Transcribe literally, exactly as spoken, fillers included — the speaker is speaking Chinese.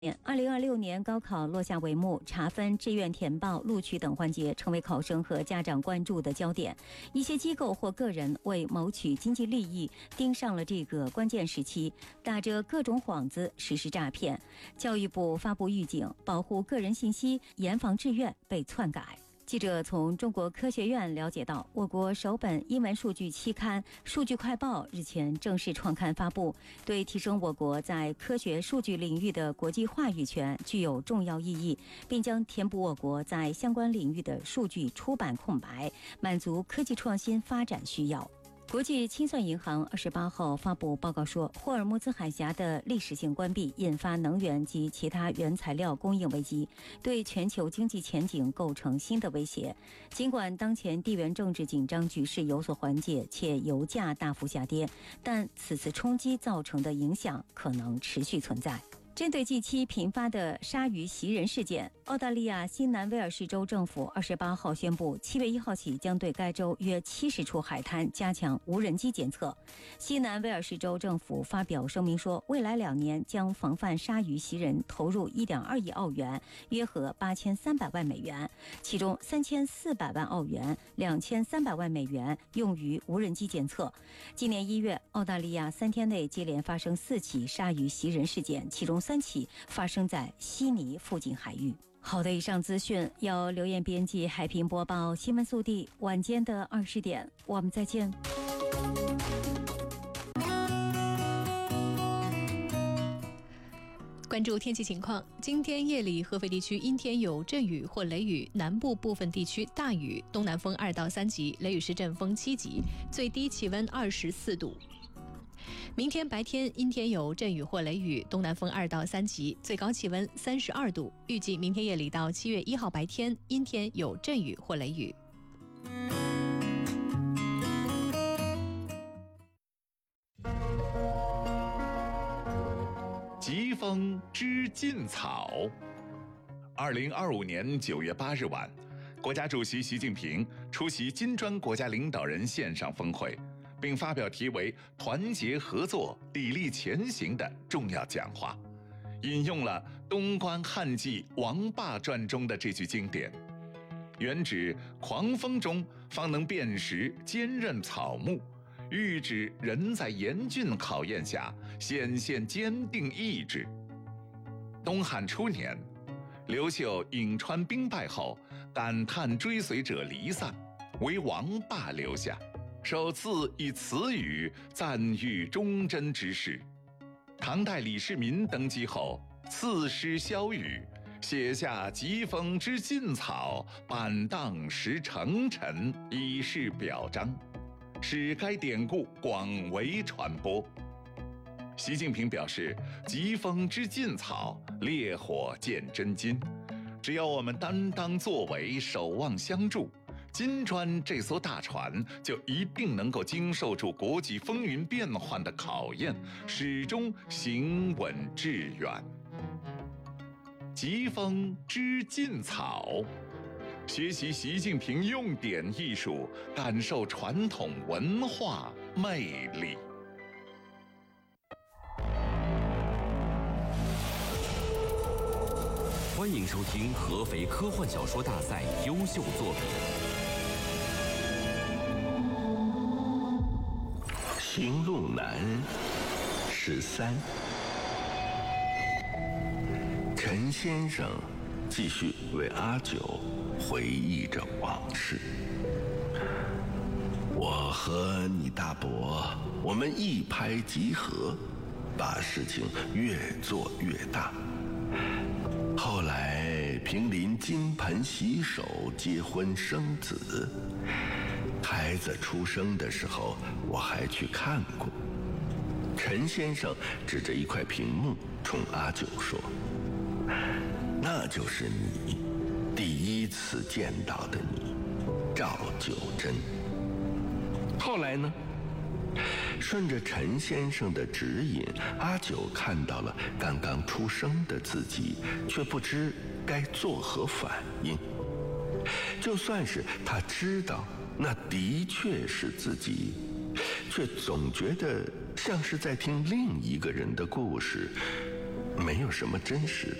二零二六年高考落下帷幕，查分、志愿填报、录取等环节成为考生和家长关注的焦点。一些机构或个人为谋取经济利益，盯上了这个关键时期，打着各种幌子实施诈骗。教育部发布预警，保护个人信息，严防志愿被篡改。记者从中国科学院了解到，我国首本英文数据期刊《数据快报》日前正式创刊发布，对提升我国在科学数据领域的国际话语权具有重要意义，并将填补我国在相关领域的数据出版空白，满足科技创新发展需要。国际清算银行二十八号发布报告说，霍尔木兹海峡的历史性关闭引发能源及其他原材料供应危机，对全球经济前景构成新的威胁。尽管当前地缘政治紧张局势有所缓解，且油价大幅下跌，但此次冲击造成的影响可能持续存在。针对近期频发的鲨鱼袭人事件，澳大利亚新南威尔士州政府二十八号宣布，七月一号起将对该州约七十处海滩加强无人机监测。新南威尔士州政府发表声明说，未来两年将防范鲨鱼袭人投入一点二亿澳元，约合八千三百万美元，其中三千四百万澳元、两千三百万美元用于无人机监测。今年一月，澳大利亚三天内接连发生四起鲨鱼袭人事件，其中三起发生在悉尼附近海域。好的，以上资讯由刘艳编辑，海平播报。新闻速递，晚间的二十点，我们再见。 关注天气情况，今天夜里合肥地区阴天有阵雨或雷雨，南部部分地区大雨，东南风二到三级，雷雨时阵风七级，最低气温二十四度。明天白天阴天有阵雨或雷雨，东南风二到三级，最高气温三十二度。预计明天夜里到七月一号白天阴天有阵雨或雷雨。 疾风知劲草。二零二五年九月八日晚，国家主席习近平出席金砖国家领导人线上峰会，并发表题为“团结合作，砥砺前行”的重要讲话，引用了东关汉纪王霸传中的这句经典，原指狂风中方能辨识坚韧草木，喻指人在严峻考验下显现坚定意志。东汉初年，刘秀颍川兵败后，感叹追随者离散，为王霸留下，首次以此语赞誉忠贞之士。唐代李世民登基后，赐诗萧瑀，写下疾风知劲草，板荡识成臣，以示表彰，使该典故广为传播。习近平表示，疾风知劲草，烈火见真金。只要我们担当作为，守望相助，金砖这艘大船就一定能够经受住国际风云变幻的考验，始终行稳致远。疾风知劲草，学习习近平用典艺术，感受传统文化魅力。 欢迎收听合肥科幻小说大赛优秀作品 《行路难》十三。陈先生继续为阿九回忆着往事。我和你大伯，我们一拍即合，把事情越做越大。后来平临金盆洗手，结婚生子。孩子出生的时候，我还去看过。陈先生指着一块屏幕冲阿九说，那就是你第一次见到的你，赵九真。后来呢，顺着陈先生的指引，阿九看到了刚刚出生的自己，却不知该作何反应。就算是他知道那的确是自己，却总觉得像是在听另一个人的故事， 没有什么真实